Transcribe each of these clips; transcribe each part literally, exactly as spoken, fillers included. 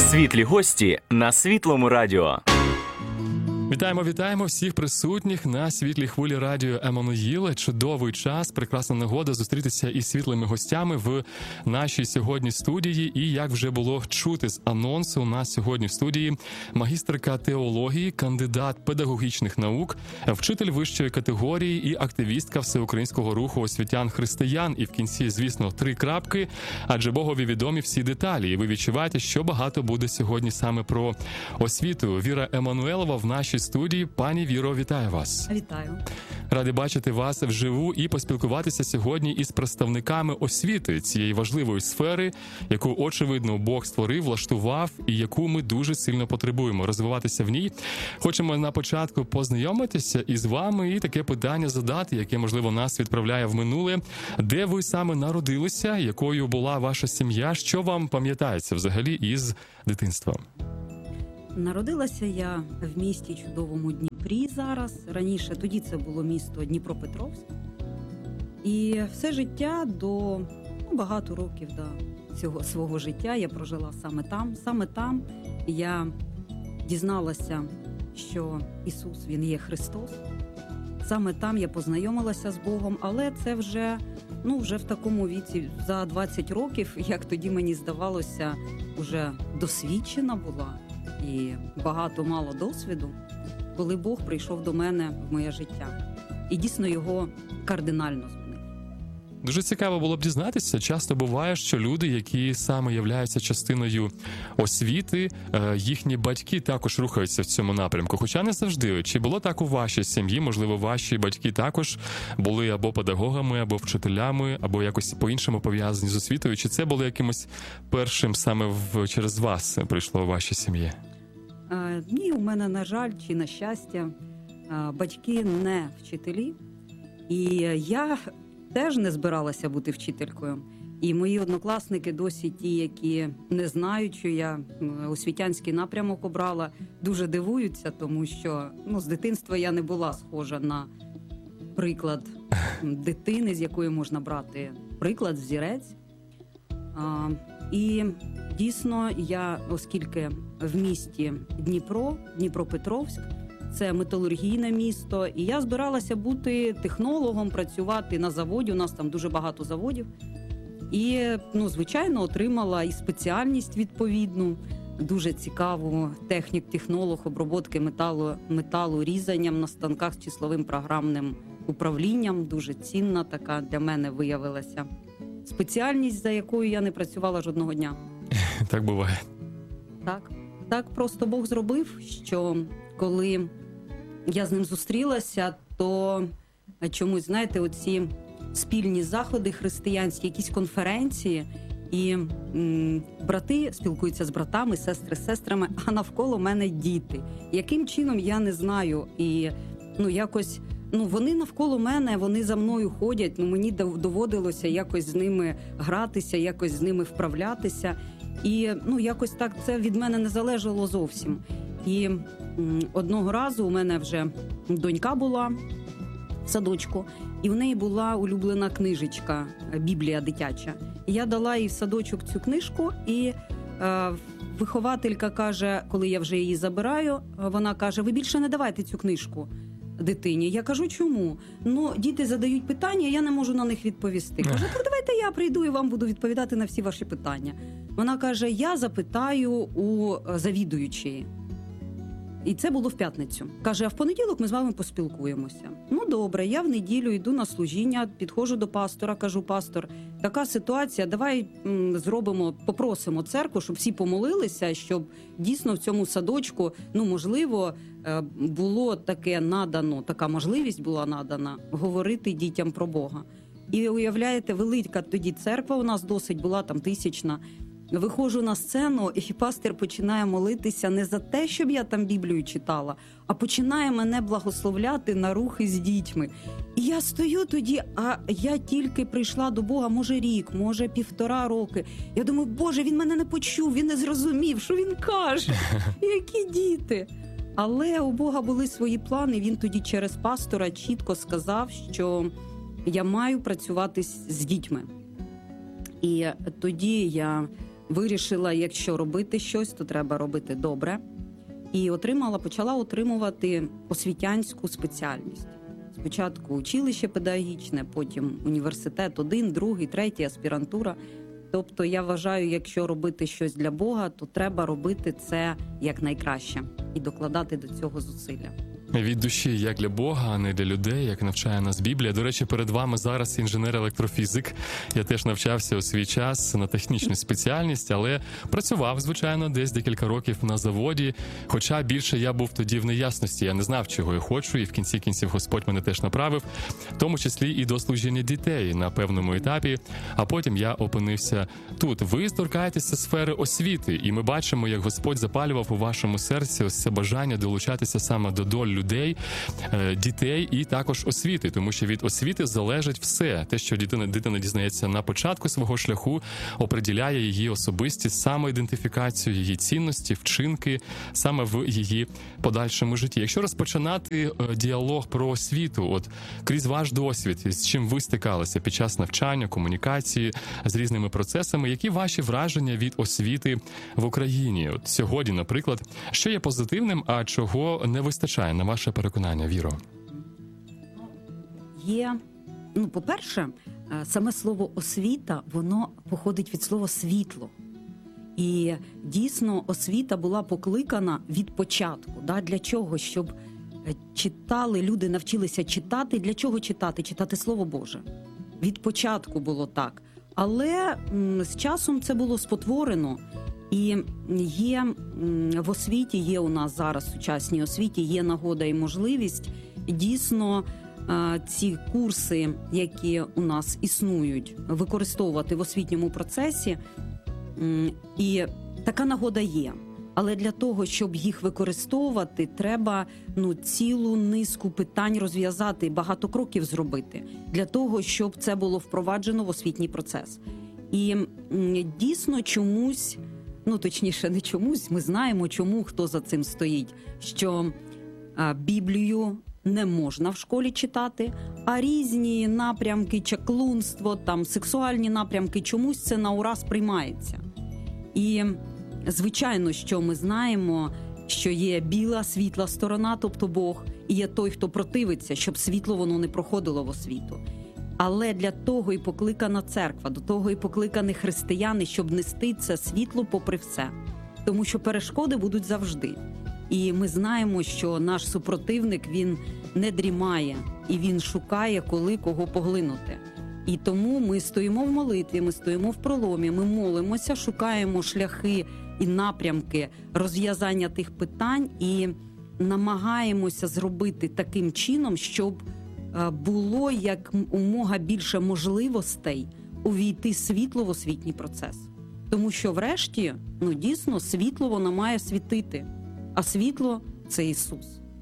Світлі гості на Світлому радіо. Вітаємо, вітаємо всіх присутніх на світлій хвилі радіо Еммануїл. Чудовий час, прекрасна нагода зустрітися із світлими гостями в нашій сьогодні студії. І, як вже було чути з анонсу, у нас сьогодні в студії магістерка теології, кандидат педагогічних наук, вчитель вищої категорії і активістка всеукраїнського руху освітян-християн. І в кінці, звісно, три крапки, адже Богові відомі всі деталі. І ви відчуваєте, що багато буде сьогодні саме про освіту. Віра Еммануелова в нашій студії. Пані Віро, вітаю вас. Вітаю. Ради бачити вас вживу і поспілкуватися сьогодні із представниками освіти, цієї важливої сфери, яку, очевидно, Бог створив, влаштував і яку ми дуже сильно потребуємо розвиватися в ній. Хочемо на початку познайомитися із вами і таке питання задати, яке, можливо, нас відправляє в минуле. Де ви саме народилися, якою була ваша сім'я, що вам пам'ятається взагалі із дитинства? Народилася я в місті чудовому Дніпрі зараз. Раніше тоді це було місто Дніпропетровськ. І все життя до ну, багато років до цього свого життя я прожила саме там. Саме там я дізналася, що Ісус, Він є Христос. Саме там я познайомилася з Богом, але це вже, ну, вже в такому віці, за двадцять років, як тоді мені здавалося, вже досвідчена була. І багато мало досвіду, коли Бог прийшов до мене в моє життя. І дійсно його кардинально змінив. Дуже цікаво було б дізнатися. Часто буває, що люди, які саме являються частиною освіти, їхні батьки також рухаються в цьому напрямку. Хоча не завжди. Чи було так у вашій сім'ї? Можливо, ваші батьки також були або педагогами, або вчителями, або якось по-іншому пов'язані з освітою? Чи це було якимось першим саме в, через вас прийшло у вашій сім'ї? А, ні, у мене, на жаль, чи на щастя, батьки не вчителі. І я теж не збиралася бути вчителькою. І мої однокласники досі ті, які не знають, що я освітянський напрямок обрала, дуже дивуються, тому що ну, з дитинства я не була схожа на приклад дитини, з якої можна брати приклад, взірець. А, і дійсно я, оскільки в місті Дніпро, Дніпропетровськ, це металургійне місто, і я збиралася бути технологом, працювати на заводі, у нас там дуже багато заводів. І, ну, звичайно, отримала і спеціальність відповідну, дуже цікаву, технік-технолог обробки металу, металу різанням на станках з числовим програмним управлінням, дуже цінна така для мене виявилася спеціальність, за якою я не працювала жодного дня. Так буває. Так, так просто Бог зробив, що коли я з ним зустрілася, то чомусь, знаєте, оці спільні заходи християнські, якісь конференції, і м, брати спілкуються з братами, сестри з сестрами, а навколо мене діти. Яким чином, я не знаю. І ну якось, ну вони навколо мене, вони за мною ходять, ну мені доводилося якось з ними гратися, якось з ними вправлятися. І ну якось так це від мене не залежало зовсім. І м, одного разу у мене вже донька була в садочку, і в неї була улюблена книжечка, Біблія дитяча. І я дала їй в садочок цю книжку, і е, вихователька каже, коли я вже її забираю, вона каже: ви більше не давайте цю книжку дитині. Я кажу, чому? Ну, діти задають питання, я не можу на них відповісти. Каже, так давайте я прийду і вам буду відповідати на всі ваші питання. Вона каже, я запитаю у завідуючої. І це було в п'ятницю. Каже, а в понеділок ми з вами поспілкуємося. Ну, добре, я в неділю йду на служіння, підходжу до пастора, кажу, пастор, така ситуація, давай м, зробимо, попросимо церкву, щоб всі помолилися, щоб дійсно в цьому садочку, ну, можливо, було таке надано, така можливість була надана говорити дітям про Бога. І уявляєте, велика тоді церква у нас досить була, там тисячна. Виходжу на сцену, і пастир починає молитися не за те, щоб я там Біблію читала, а починає мене благословляти на рухи з дітьми. І я стою тоді, а я тільки прийшла до Бога, може рік, може півтора роки. Я думаю, Боже, він мене не почув, він не зрозумів, що він каже, які діти. Але у Бога були свої плани, він тоді через пастора чітко сказав, що я маю працювати з дітьми. І тоді я вирішила, якщо робити щось, то треба робити добре. І отримала, почала отримувати освітянську спеціальність. Спочатку училище педагогічне, потім університет один, другий, третій, аспірантура. Тобто я вважаю, якщо робити щось для Бога, то треба робити це якнайкраще і докладати до цього зусилля. Від душі, як для Бога, а не для людей, як навчає нас Біблія. До речі, перед вами зараз інженер-електрофізик. Я теж навчався у свій час на технічну спеціальність, але працював, звичайно, десь декілька років на заводі. Хоча більше я був тоді в неясності, я не знав, чого я хочу, і в кінці кінців Господь мене теж направив, в тому числі і до служіння дітей на певному етапі, а потім я опинився тут. Ви торкаєтеся сфери освіти, і ми бачимо, як Господь запалював у вашому серці ось це бажання долучатися саме до доль людей, дітей і також освіти, тому що від освіти залежить все. Те, що дитина, дитина дізнається на початку свого шляху, определяє її особистість, самоідентифікацію, її цінності, вчинки саме в її подальшому житті. Якщо розпочинати діалог про освіту, от крізь ваш досвід, з чим ви стикалися під час навчання, комунікації з різними процесами, які ваші враження від освіти в Україні? От сьогодні, наприклад, що є позитивним, а чого не вистачає, на ваше переконання, Віро? Є, ну, по-перше, саме слово освіта, воно походить від слова світло. І дійсно освіта була покликана від початку. Да? Для чого? Щоб читали, люди навчилися читати. Для чого читати? Читати Слово Боже. Від початку було так. Але м, з часом це було спотворено. І є в освіті, є у нас зараз в сучасній освіті, є нагода і можливість дійсно ці курси, які у нас існують, використовувати в освітньому процесі. І така нагода є. Але для того, щоб їх використовувати, треба ну, цілу низку питань розв'язати, багато кроків зробити, для того, щоб це було впроваджено в освітній процес. І дійсно чомусь, ну точніше не чомусь, ми знаємо, чому, хто за цим стоїть, що а, Біблію не можна в школі читати, а різні напрямки, чаклунство, там, сексуальні напрямки, чомусь це на ура сприймається. І звичайно, що ми знаємо, що є біла, світла сторона, тобто Бог, і є той, хто противиться, щоб світло воно не проходило в освіту. Але для того і покликана церква, до того і покликані християни, щоб нести це світло попри все. Тому що перешкоди будуть завжди. І ми знаємо, що наш супротивник, він не дрімає, і він шукає, коли кого поглинути. І тому ми стоїмо в молитві, ми стоїмо в проломі, ми молимося, шукаємо шляхи і напрямки розв'язання тих питань і намагаємося зробити таким чином, щоб було як умога більше можливостей увійти світло в освітній процес. Тому що врешті, ну дійсно, світло воно має світити, а світло – це Ісус.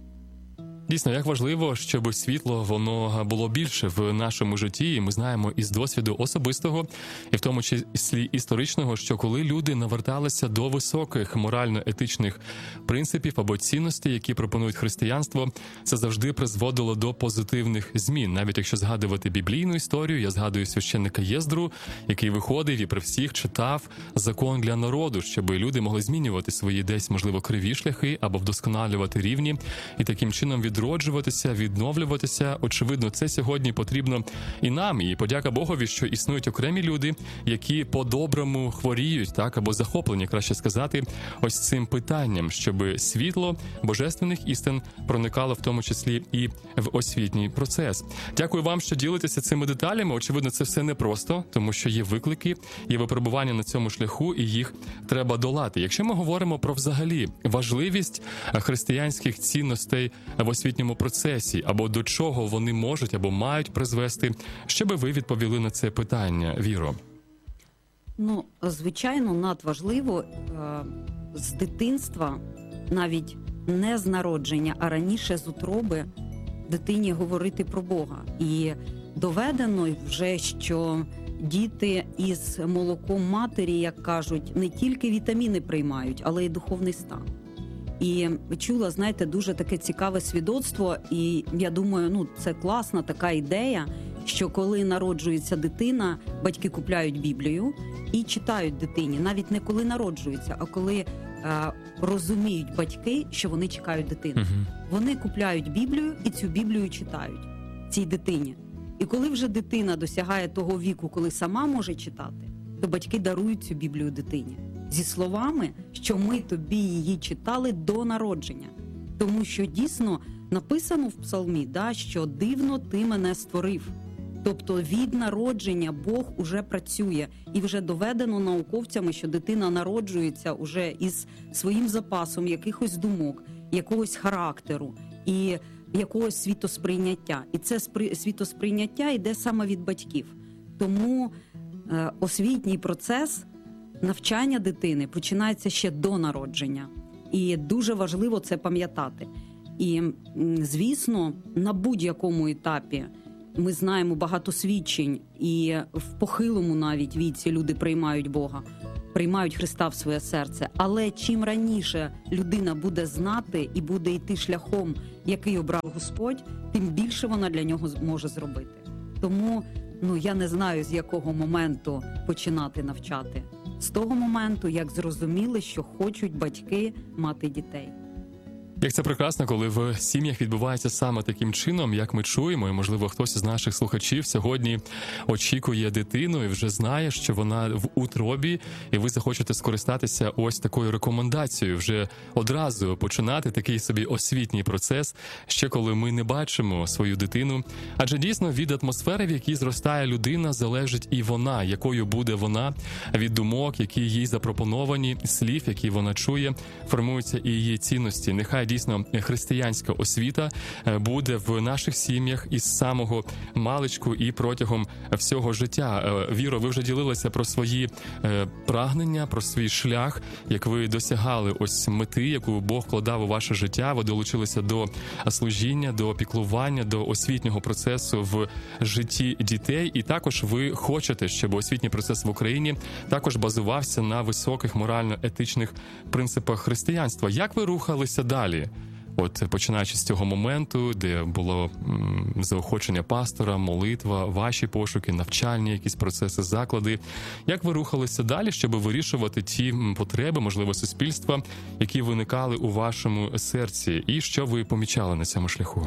Дійсно, як важливо, щоб світло воно було більше в нашому житті, і ми знаємо із досвіду особистого, і в тому числі історичного, що коли люди наверталися до високих морально-етичних принципів або цінностей, які пропонують християнство, це завжди призводило до позитивних змін. Навіть якщо згадувати біблійну історію, я згадую священника Єздру, який виходив і при всіх читав закон для народу, щоб люди могли змінювати свої десь, можливо, криві шляхи або вдосконалювати рівні, і таким чином від відроджуватися, відновлюватися. Очевидно, це сьогодні потрібно і нам. І подяка Богові, що існують окремі люди, які по-доброму хворіють, так, або захоплені, краще сказати, ось цим питанням, щоб світло божественних істин проникало в тому числі і в освітній процес. Дякую вам, що ділитеся цими деталями. Очевидно, це все непросто, тому що є виклики, є випробування на цьому шляху, і їх треба долати. Якщо ми говоримо про взагалі важливість християнських цінностей в освітньому процесі, або до чого вони можуть або мають призвести, що би ви відповіли на це питання, Віро? Ну, звичайно, надважливо з дитинства, навіть не з народження, а раніше з утроби, дитині говорити про Бога. І доведено вже, що діти із молоком матері, як кажуть, не тільки вітаміни приймають, але й духовний стан. І чула, знаєте, дуже таке цікаве свідоцтво, і я думаю, ну, це класна така ідея, що коли народжується дитина, батьки купляють Біблію і читають дитині. Навіть не коли народжується, а коли е, розуміють батьки, що вони чекають дитину. Мгм. Вони купляють Біблію і цю Біблію читають цій дитині. І коли вже дитина досягає того віку, коли сама може читати, то батьки дарують цю Біблію дитині зі словами, що ми тобі її читали до народження. Тому що дійсно написано в псалмі, да, що дивно ти мене створив. Тобто від народження Бог уже працює. І вже доведено науковцями, що дитина народжується уже із своїм запасом якихось думок, якогось характеру і якогось світосприйняття. І це спри... світосприйняття йде саме від батьків. Тому е, освітній процес навчання дитини починається ще до народження. І дуже важливо це пам'ятати. І, м, звісно, на будь-якому етапі ми знаємо багато свідчень, і в похилому навіть віці люди приймають Бога, приймають Христа в своє серце. Але чим раніше людина буде знати і буде йти шляхом, який обрав Господь, тим більше вона для нього може зробити. Тому ну, я не знаю, з якого моменту починати навчати. З того моменту, як зрозуміли, що хочуть батьки мати дітей. Як це прекрасно, коли в сім'ях відбувається саме таким чином, як ми чуємо, і, можливо, хтось із наших слухачів сьогодні очікує дитину і вже знає, що вона в утробі, і ви захочете скористатися ось такою рекомендацією, вже одразу починати такий собі освітній процес, ще коли ми не бачимо свою дитину. Адже дійсно від атмосфери, в якій зростає людина, залежить і вона, якою буде вона, від думок, які їй запропоновані, слів, які вона чує, формуються і її цінності. Нехай дійсно християнська освіта буде в наших сім'ях із самого маличку і протягом всього життя. Віро, ви вже ділилися про свої прагнення, про свій шлях, як ви досягали ось мети, яку Бог вкладав у ваше життя. Ви долучилися до служіння, до піклування, до освітнього процесу в житті дітей. І також ви хочете, щоб освітній процес в Україні також базувався на високих морально-етичних принципах християнства. Як ви рухалися далі? От починаючи з цього моменту, де було м, заохочення пастора, молитва, ваші пошуки, навчальні якісь процеси, заклади. Як ви рухалися далі, щоб вирішувати ті потреби, можливо, суспільства, які виникали у вашому серці? І що ви помічали на цьому шляху?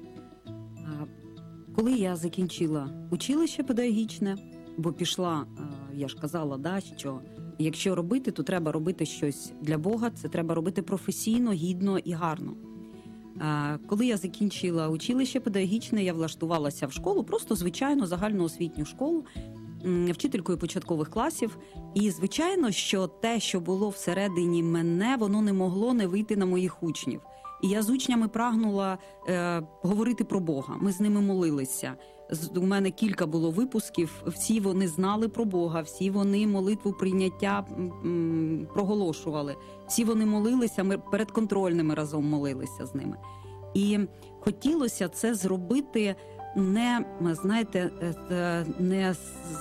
Коли я закінчила училище педагогічне, бо пішла, я ж казала, да, що якщо робити, то треба робити щось для Бога, це треба робити професійно, гідно і гарно. Коли я закінчила училище педагогічне, я влаштувалася в школу, просто звичайно загальноосвітню школу, вчителькою початкових класів. І звичайно, що те, що було всередині мене, воно не могло не вийти на моїх учнів. І я з учнями прагнула е, говорити про Бога. Ми з ними молилися. У мене кілька було випусків, всі вони знали про Бога, всі вони молитву прийняття м, проголошували. Всі вони молилися, ми перед контрольними разом молилися з ними. І хотілося це зробити не, знаєте, не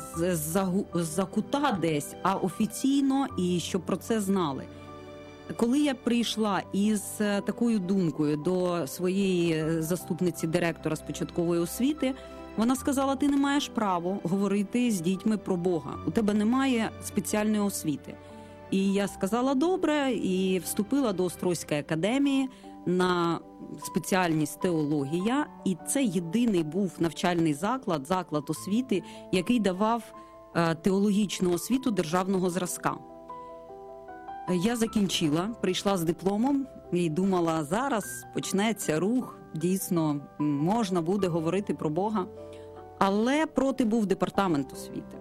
з-за кута десь, а офіційно, і щоб про це знали. Коли я прийшла із такою думкою до своєї заступниці директора з початкової освіти, вона сказала: ти не маєш права говорити з дітьми про Бога, у тебе немає спеціальної освіти. І я сказала: добре, і вступила до Острозької академії на спеціальність теологія, і це єдиний був навчальний заклад, заклад освіти, який давав теологічну освіту державного зразка. Я закінчила, прийшла з дипломом і думала, зараз почнеться рух, дійсно можна буде говорити про Бога. Але проти був департамент освіти.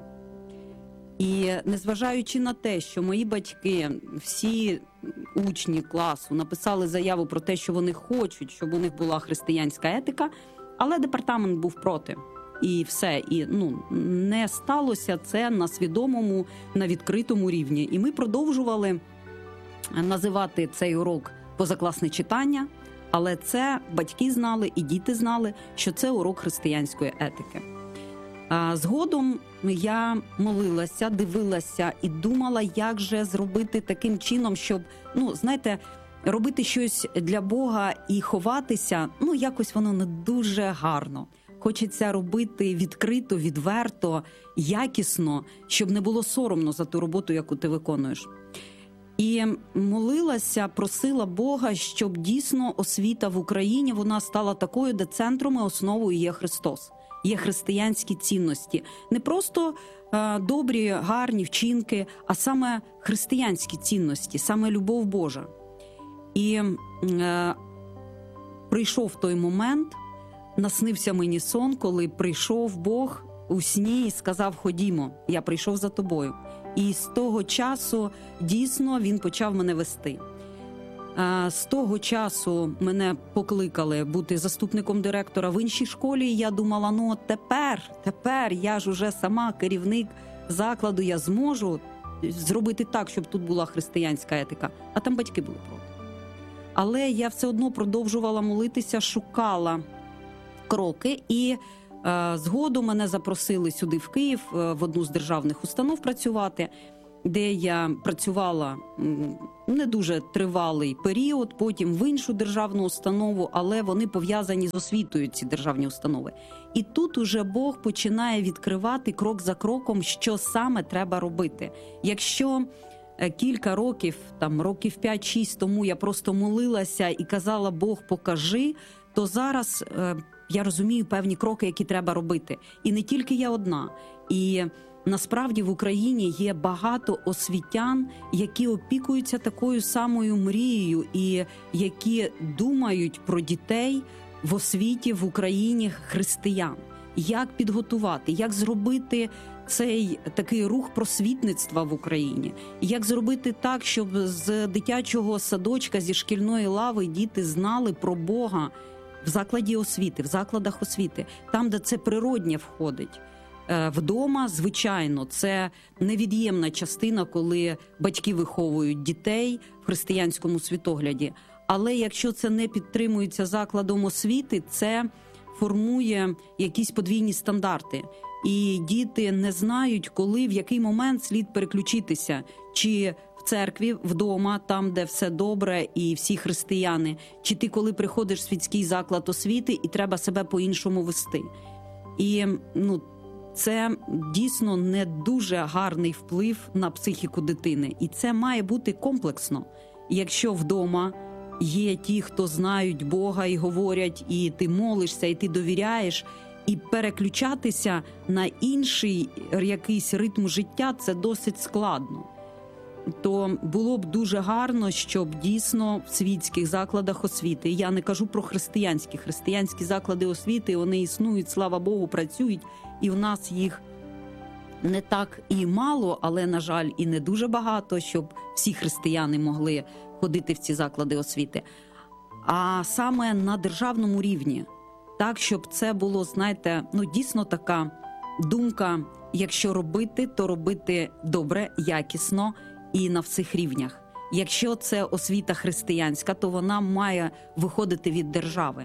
І незважаючи на те, що мої батьки, всі учні класу написали заяву про те, що вони хочуть, щоб у них була християнська етика, але департамент був проти. І все, і ну не сталося це на свідомому, на відкритому рівні. І ми продовжували називати цей урок позакласне читання, але це батьки знали і діти знали, що це урок християнської етики. А згодом я молилася, дивилася і думала, як же зробити таким чином, щоб, ну, знаєте, робити щось для Бога і ховатися, ну, якось воно не дуже гарно. хочеться робити відкрито, відверто, якісно, щоб не було соромно за ту роботу, яку ти виконуєш. І молилася, просила Бога, щоб дійсно освіта в Україні, вона стала такою, де центром і основою є Христос. Є християнські цінності. Не просто е, добрі, гарні вчинки, а саме християнські цінності, саме любов Божа. І е, прийшов той момент, наснився мені сон, коли прийшов Бог у сні і сказав: ходімо, я прийшов за тобою. І з того часу, дійсно, він почав мене вести. З того часу мене покликали бути заступником директора в іншій школі, і я думала, ну от тепер, тепер я ж уже сама керівник закладу, я зможу зробити так, щоб тут була християнська етика. А там батьки були проти. Але я все одно продовжувала молитися, шукала кроки, і е, згодом мене запросили сюди в Київ, е, в одну з державних установ працювати, де я працювала м, не дуже тривалий період, потім в іншу державну установу, але вони пов'язані з освітою, ці державні установи. І тут уже Бог починає відкривати крок за кроком, що саме треба робити. Якщо е, кілька років, там років п'ять-шість тому я просто молилася і казала: Бог, покажи, то зараз е, я розумію певні кроки, які треба робити. І не тільки я одна. І насправді в Україні є багато освітян, які опікуються такою самою мрією і які думають про дітей в освіті в Україні християн. Як підготувати, як зробити цей такий рух просвітництва в Україні, як зробити так, щоб з дитячого садочка, зі шкільної лави діти знали про Бога в закладі освіти, в закладах освіти, там, де це природнє входить. Вдома, звичайно, це невід'ємна частина, коли батьки виховують дітей в християнському світогляді. Але якщо це не підтримується закладом освіти, це формує якісь подвійні стандарти. І діти не знають, коли, в який момент слід переключитися. Чи в церкві, вдома, там, де все добре і всі християни, чи ти, коли приходиш в світський заклад освіти і треба себе по-іншому вести. І, ну, це дійсно не дуже гарний вплив на психіку дитини. І це має бути комплексно. Якщо вдома є ті, хто знають Бога і говорять, і ти молишся, і ти довіряєш, і переключатися на інший якийсь ритм життя – це досить складно. То було б дуже гарно, щоб дійсно в світських закладах освіти, я не кажу про християнські, християнські заклади освіти, вони існують, слава Богу, працюють, і в нас їх не так і мало, але, на жаль, і не дуже багато, щоб всі християни могли ходити в ці заклади освіти. А саме на державному рівні, так, щоб це було, знаєте, ну дійсно така думка, якщо робити, то робити добре, якісно і на всіх рівнях. Якщо це освіта християнська, то вона має виходити від держави.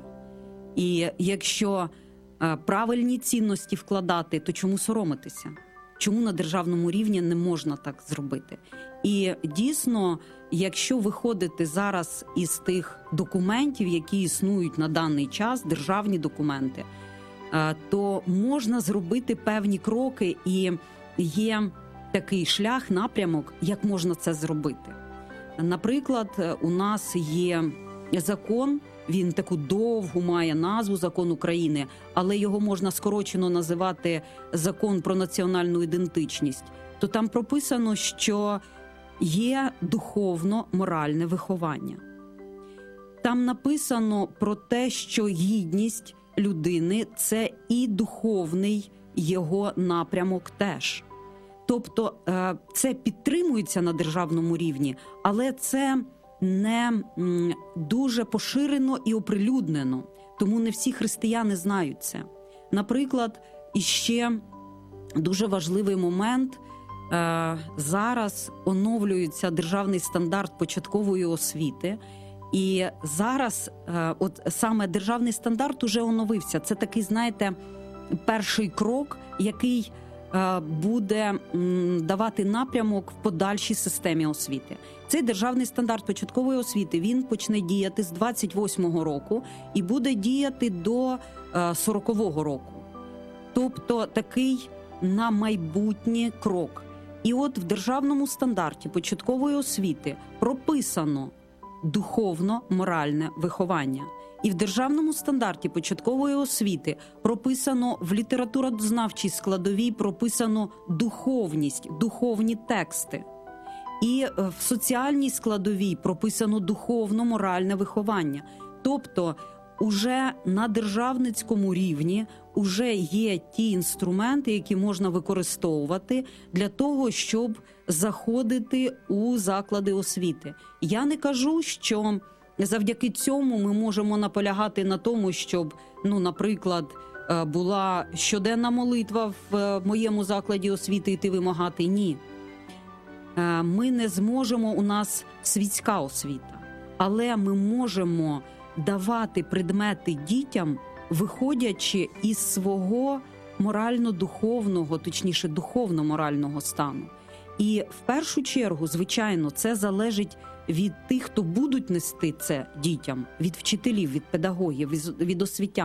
І якщо е, правильні цінності вкладати, то чому соромитися? Чому на державному рівні не можна так зробити? І дійсно, якщо виходити зараз із тих документів, які існують на даний час, державні документи, е, то можна зробити певні кроки, і є такий шлях, напрямок, як можна це зробити. Наприклад, у нас є закон, він таку довгу має назву «Закон України», але його можна скорочено називати «Закон про національну ідентичність». То там прописано, що є духовно-моральне виховання. Там написано про те, що гідність людини – це і духовний його напрямок теж. Тобто це підтримується на державному рівні, але це не дуже поширено і оприлюднено, тому не всі християни знають це. Наприклад, іще дуже важливий момент, зараз оновлюється державний стандарт початкової освіти, і зараз от саме державний стандарт уже оновився. Це такий, знаєте, перший крок, який е, буде м, давати напрямок в подальшій системі освіти. Цей державний стандарт початкової освіти, він почне діяти з двадцять восьмого року і буде діяти до е, сорокового року. Тобто такий на майбутнє крок. І от в державному стандарті початкової освіти прописано духовно-моральне виховання. І в державному стандарті початкової освіти прописано в літературознавчій складовій прописано духовність, духовні тексти. І в соціальній складовій прописано духовно-моральне виховання. Тобто уже на державницькому рівні уже є ті інструменти, які можна використовувати для того, щоб заходити у заклади освіти. Я не кажу, що завдяки цьому ми можемо наполягати на тому, щоб, ну, наприклад, була щоденна молитва в моєму закладі освіти йти вимагати. Ні. Ми не зможемо, у нас світська освіта, але ми можемо давати предмети дітям, виходячи із свого морально-духовного, точніше, духовно-морального стану. І в першу чергу, звичайно, це залежить від тих, хто будуть нести це дітям, від вчителів, від педагогів, від освітян.